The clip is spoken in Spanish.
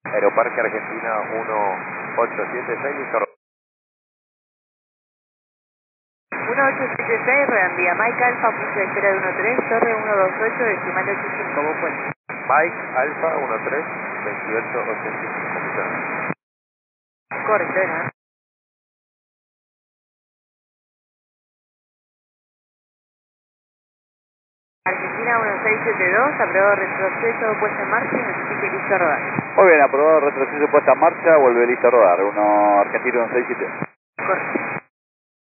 Aeroparque Argentina 1876, listo. 1876, Redandía. Mike Alfa, punto de espera de 13, Torre 128, decimal 85, vos puedes. Mike Alfa 13 2885. Correcto, ¿no? Argentina 1672, aprobado retroceso, puesta en marcha y notifique listo a rodar. Muy bien, aprobado retroceso puesta en marcha, vuelve listo a rodar. Argentina 167. Correcto.